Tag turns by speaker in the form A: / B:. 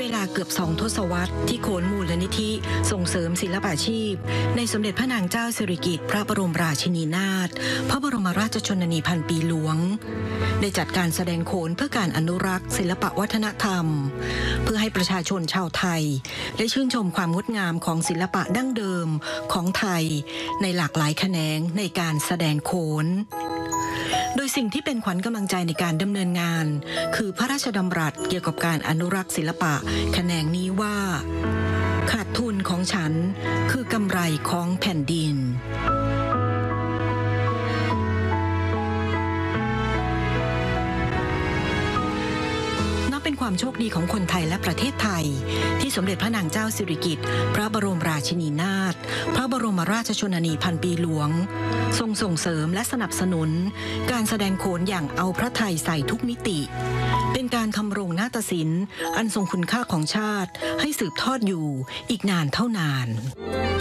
A: เวลาเกือบ2 ทศวรรษที่โขนมูลนิธิส่งเสริมศิลปาชีพในสมเด็จพระนางเจ้าสิริกิติ์พระบรมราชินีนาถพระบรมราชชนนีพันปีหลวงได้จัดการแสดงโขนเพื่อการอนุรักษ์ศิลปวัฒนธรรมเพื่อให้ประชาชนชาวไทยได้ชื่นชมความงดงามของศิลปะดั้งเดิมของไทยในหลากหลายแขนงในการแสดงโขนโดยสิ่งที่เป็นขวัญกำลังใจในการดำเนินงานคือพระราชดำรัสเกี่ยวกับการอนุรักษ์ศิลปะแขนงนี้ว่าขาดทุนของฉันคือกำไรของแผ่นดินเป็นความโชคดีของคนไทยและประเทศไทยที่สมเด็จพระนางเจ้าสิริกิติ์พระบรมราชินีนาถพระบรมราชชนนีพันปีหลวงทรงส่งเสริมและสนับสนุนการแสดงโขนอย่างเอาพระทัยใส่ทุกมิติเป็นการทำรงนาฏศิลป์อันทรงคุณค่าของชาติให้สืบทอดอยู่อีกนานเท่านาน